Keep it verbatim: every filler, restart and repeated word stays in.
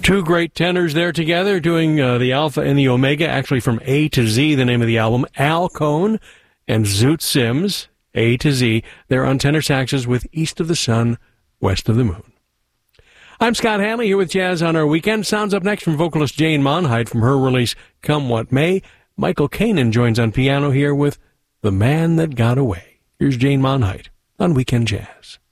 Two great tenors there together doing uh, the Alpha and the Omega, actually from A to Z, the name of the album. Al Cohn and Zoot Sims, A to Z. They're on tenor saxes with East of the Sun, West of the Moon. I'm Scott Hanley here with Jazz on Our Weekend. Sounds up next from vocalist Jane Monheit from her release Come What May. Michael Kanan joins on piano here with The Man That Got Away. Here's Jane Monheit on Weekend Jazz.